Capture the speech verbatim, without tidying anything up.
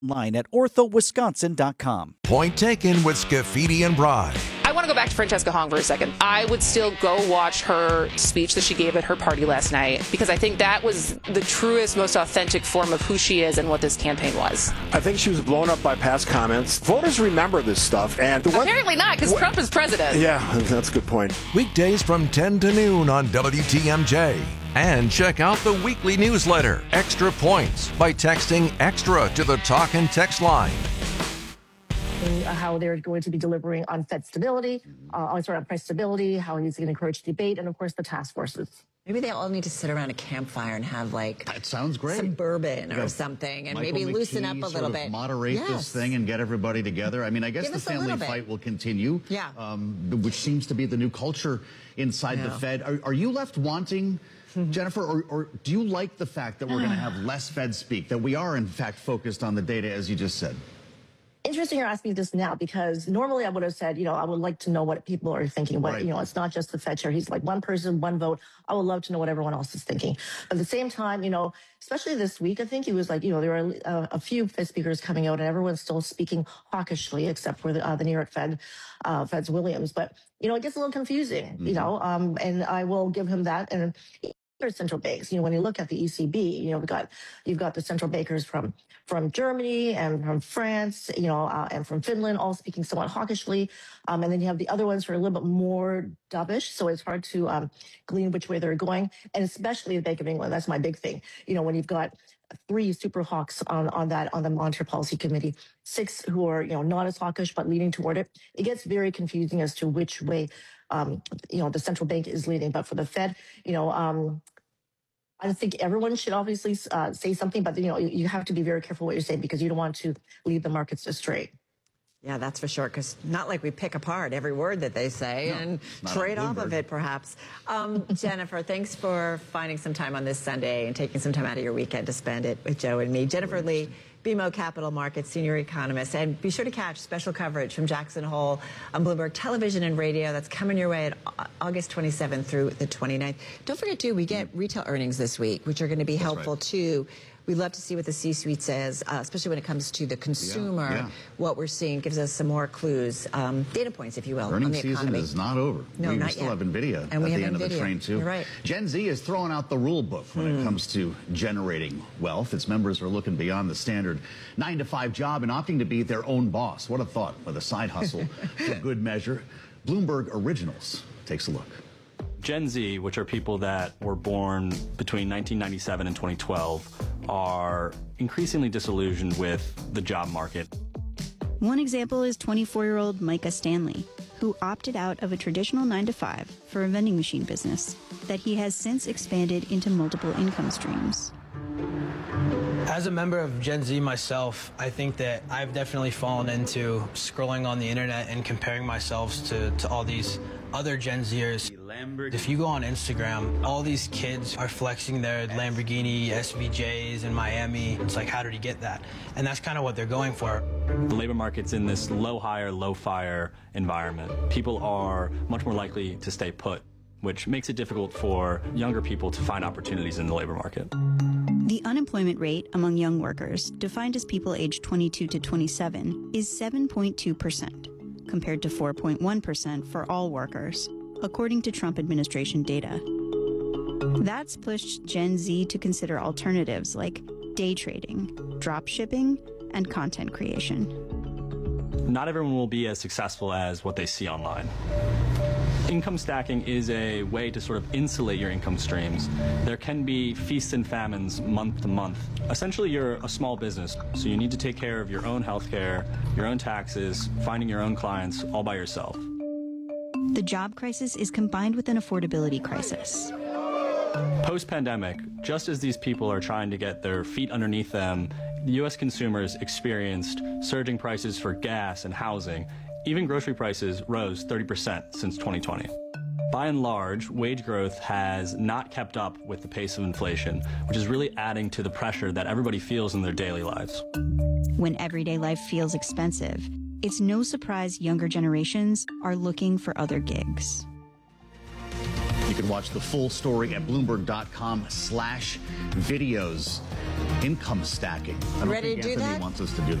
Online at ortho wisconsin dot com. Point taken with Scafidi and Bry. I want to go back to Francesca Hong for a second. I would still go watch her speech that she gave at her party last night because I think that was the truest, most authentic form of who she is and what this campaign was. I think she was blown up by past comments. Voters remember this stuff. and the one, Apparently not, because Trump is president. Yeah, that's a good point. Weekdays from ten to noon on W T M J. And check out the weekly newsletter, Extra Points, by texting EXTRA to the talk and text line. How they're going to be delivering on Fed stability, uh, sorry, on price stability, how he's going to encourage debate, and of course the task forces. Maybe they all need to sit around a campfire and have like that sounds great. some bourbon or something, and Michael maybe McKee loosen up a sort little of bit. Moderate yes. this thing and get everybody together. I mean, I guess Give the family fight will continue. Yeah. Um, which seems to be the new culture inside yeah. the Fed. Are, are you left wanting, Jennifer, or, or do you like the fact that we're going to have less Fed speak, that we are in fact focused on the data, as you just said? Interesting you're asking me this now, because normally I would have said, you know, I would like to know what people are thinking. What, right. you know, it's not just the Fed chair. He's like one person, one vote. I would love to know what everyone else is thinking. But at the same time, you know, especially this week, I think he was like, you know, there were a, a few Fed speakers coming out and everyone's still speaking hawkishly, except for the, uh, the New York Fed, uh, Fed's Williams. But, you know, it gets a little confusing, mm-hmm. you know, um, and I will give him that. And central banks, you know, when you look at the E C B, you know, we've got, you've got the central bankers from, from Germany and from France, you know, uh, and from Finland, all speaking somewhat hawkishly. Um, and then you have the other ones who are a little bit more dovish. So it's hard to um, glean which way they're going. And especially the Bank of England. That's my big thing. You know, when you've got three super hawks on, on that, on the Monetary Policy Committee, six who are, you know, not as hawkish, but leaning toward it, it gets very confusing as to which way, um, you know, the central bank is leading. But for the Fed, you know, um, I think everyone should obviously uh, say something, but you know, you have to be very careful what you're saying because you don't want to lead the markets astray. Yeah, that's for sure, because not like we pick apart every word that they say no, and trade off of it, perhaps. Um, Jennifer, thanks for finding some time on this Sunday and taking some time out of your weekend to spend it with Joe and me. Jennifer Lee, B M O Capital Markets senior economist, and be sure to catch special coverage from Jackson Hole on Bloomberg Television and Radio. That's coming your way at August twenty-seventh through the twenty-ninth. Don't forget, too, we get retail earnings this week, which are going to be helpful, right. too. We'd love to see what the C-suite says, uh, especially when it comes to the consumer. Yeah, yeah. What we're seeing gives us some more clues, um, data points, if you will, Earnings on the season economy. is not over. No, we not still yet. have NVIDIA and at we the have end NVIDIA. of the train, too. You're right. Gen Z is throwing out the rule book when hmm. it comes to generating wealth. Its members are looking beyond the standard nine to five job and opting to be their own boss. What a thought, with a side hustle for good measure. Bloomberg Originals takes a look. Gen Z, which are people that were born between nineteen ninety-seven and twenty twelve, are increasingly disillusioned with the job market. One example is twenty-four-year-old Micah Stanley, who opted out of a traditional nine to five for a vending machine business that he has since expanded into multiple income streams. As a member of Gen Z myself, I think that I've definitely fallen into scrolling on the internet and comparing myself to, to all these other Gen Zers. If you go on Instagram, all these kids are flexing their Lamborghini S V Js in Miami. It's like, how did he get that? And that's kind of what they're going for. The labor market's in this low hire, low fire environment. People are much more likely to stay put, which makes it difficult for younger people to find opportunities in the labor market. The unemployment rate among young workers, defined as people aged twenty-two to twenty-seven, is seven point two percent, compared to four point one percent for all workers, according to Trump administration data. That's pushed Gen Z to consider alternatives like day trading, drop shipping, and content creation. Not everyone will be as successful as what they see online. Income stacking is a way to sort of insulate your income streams. There can be feasts and famines month to month. Essentially, you're a small business, so you need to take care of your own healthcare, your own taxes, finding your own clients all by yourself. The job crisis is combined with an affordability crisis. Post-pandemic, just as these people are trying to get their feet underneath them, U S consumers experienced surging prices for gas and housing. Even grocery prices rose thirty percent since twenty twenty. By and large, wage growth has not kept up with the pace of inflation, which is really adding to the pressure that everybody feels in their daily lives. When everyday life feels expensive, it's no surprise younger generations are looking for other gigs. You can watch the full story at Bloomberg dot com slash videos. income stacking. I don't Ready think to do Anthony that? wants us to do that.